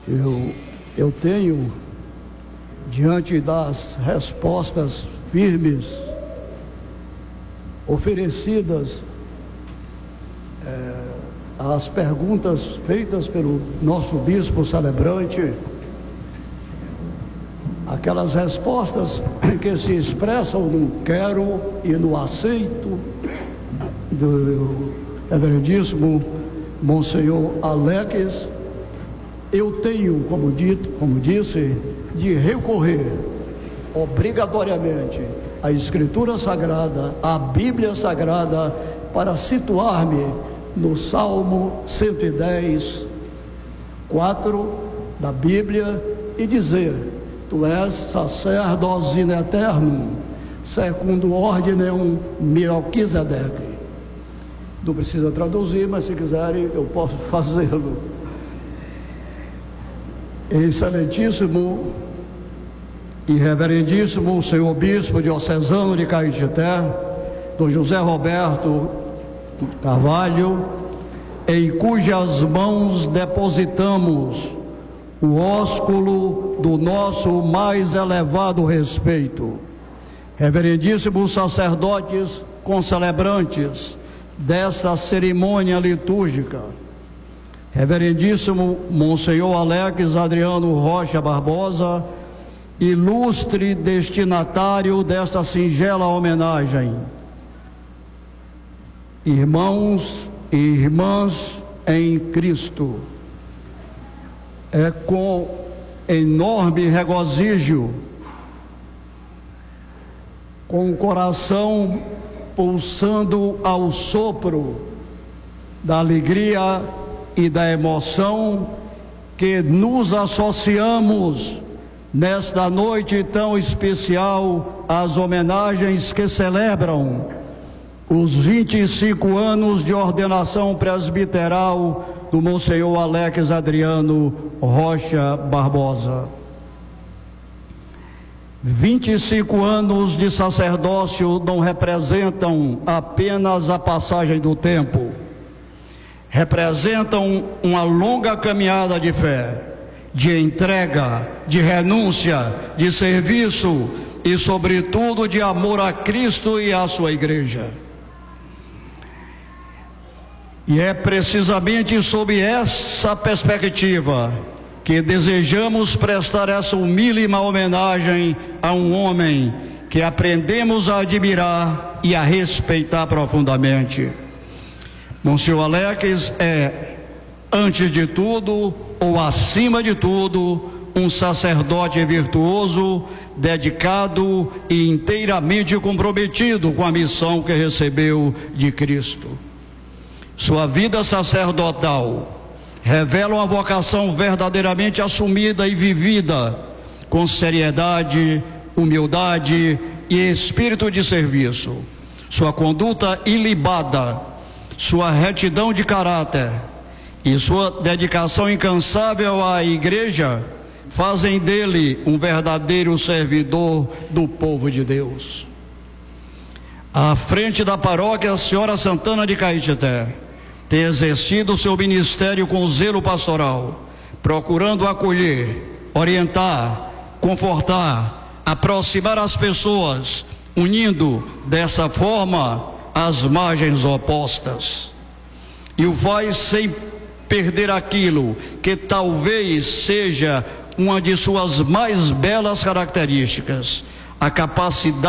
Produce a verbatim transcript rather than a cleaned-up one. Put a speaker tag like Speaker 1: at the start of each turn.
Speaker 1: Eu, eu tenho, diante das respostas firmes oferecidas é, às perguntas feitas pelo nosso bispo celebrante, aquelas respostas que se expressam no quero e no aceito do reverendíssimo Monsenhor Alex, eu tenho, como dito, como disse, de recorrer obrigatoriamente à Escritura Sagrada, à Bíblia Sagrada, para situar-me no Salmo cento e dez, quatro da Bíblia e dizer: Tu és sacerdote in eternum, secundum ordinem Melquisedeque. Não precisa traduzir, mas se quiserem eu posso fazê-lo. Excelentíssimo e reverendíssimo senhor bispo diocesano de Caetité, Dom José Roberto Carvalho, em cujas mãos depositamos o ósculo do nosso mais elevado respeito, reverendíssimos sacerdotes concelebrantes desta cerimônia litúrgica, reverendíssimo Monsenhor Alex Adriano Rocha Barbosa, ilustre destinatário desta singela homenagem, irmãos e irmãs em Cristo, é com enorme regozijo, com o coração pulsando ao sopro da alegria e da emoção, que nos associamos nesta noite tão especial às homenagens que celebram os vinte e cinco anos de ordenação presbiteral do Monsenhor Alex Adriano Rocha Barbosa. vinte e cinco anos de sacerdócio não representam apenas a passagem do tempo, representam uma longa caminhada de fé, de entrega, de renúncia, de serviço e, sobretudo, de amor a Cristo e à sua Igreja. E é precisamente sob essa perspectiva que desejamos prestar essa humílima homenagem a um homem que aprendemos a admirar e a respeitar profundamente. Monsenhor Alex é, antes de tudo, ou acima de tudo, um sacerdote virtuoso, dedicado e inteiramente comprometido com a missão que recebeu de Cristo. Sua vida sacerdotal revela uma vocação verdadeiramente assumida e vivida com seriedade, humildade e espírito de serviço. Sua conduta ilibada, sua retidão de caráter e sua dedicação incansável à Igreja fazem dele um verdadeiro servidor do povo de Deus. À frente da paróquia Senhora Santana de Caetité, tem exercido o seu ministério com zelo pastoral, procurando acolher, orientar, confortar, aproximar as pessoas, unindo dessa forma as margens opostas. E o faz sem perder aquilo que talvez seja uma de suas mais belas características, a capacidade